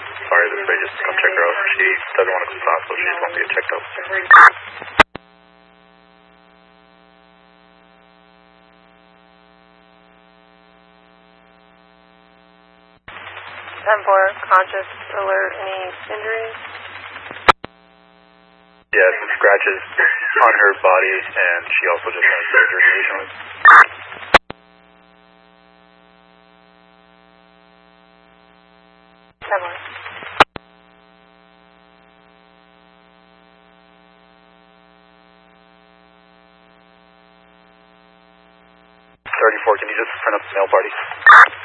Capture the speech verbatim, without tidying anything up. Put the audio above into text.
fire this way just to come check her out. She doesn't want to come to the hospital, she just wants to get checked out. ten four, conscious, alert, any injuries? Yeah, some scratches on her body, and she also just had surgery recently. ten one. thirty-four, can you just print up the mail party?